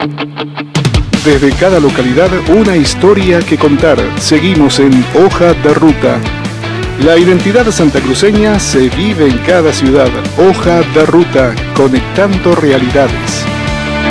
Desde cada localidad, una historia que contar. Seguimos en Hoja de Ruta. La identidad santacruceña se vive en cada ciudad. Hoja de Ruta, conectando realidades.